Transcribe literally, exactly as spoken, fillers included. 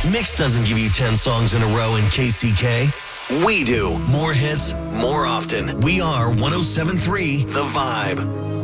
Mix doesn't give you ten songs in a row in K C K. We do. More hits, more often. We are one oh seven point three The Vibe.